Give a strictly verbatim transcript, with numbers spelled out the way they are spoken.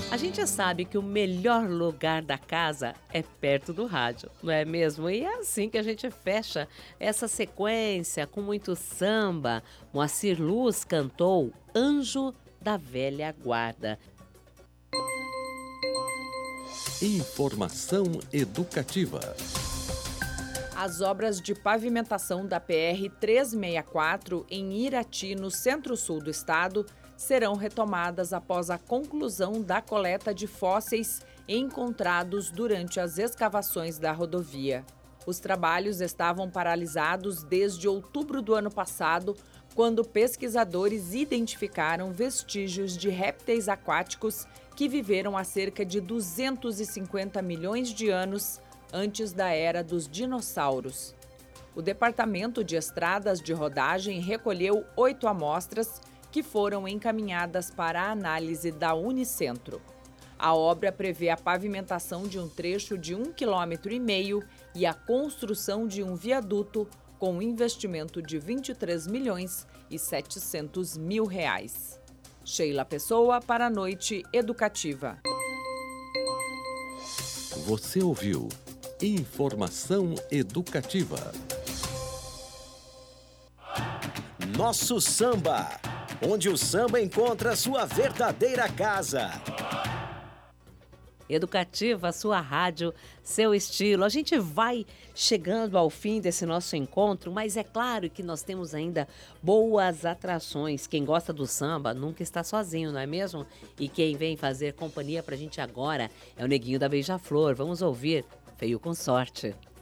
A gente sabe que o melhor lugar da casa é perto do rádio, não é mesmo? E é assim que a gente fecha essa sequência com muito samba. Moacir Luz cantou Anjo da Velha Guarda. Informação educativa. As obras de pavimentação da P R trezentos e sessenta e quatro em Irati, no centro-sul do estado, serão retomadas após a conclusão da coleta de fósseis encontrados durante as escavações da rodovia. Os trabalhos estavam paralisados desde outubro do ano passado, quando pesquisadores identificaram vestígios de répteis aquáticos que viveram há cerca de duzentos e cinquenta milhões de anos antes da era dos dinossauros. O Departamento de Estradas de Rodagem recolheu oito amostras que foram encaminhadas para a análise da Unicentro. A obra prevê a pavimentação de um trecho de um quilômetro e meio e a construção de um viaduto com um investimento de vinte e três milhões e setecentos mil reais. Sheila Pessoa para a Noite Educativa. Você ouviu Informação Educativa. Nosso Samba, onde o samba encontra sua verdadeira casa. Educativa, sua rádio, seu estilo. A gente vai chegando ao fim desse nosso encontro, mas é claro que nós temos ainda boas atrações. Quem gosta do samba nunca está sozinho, não é mesmo? E quem vem fazer companhia pra gente agora é o Neguinho da Beija-Flor. Vamos ouvir Feio com Sorte.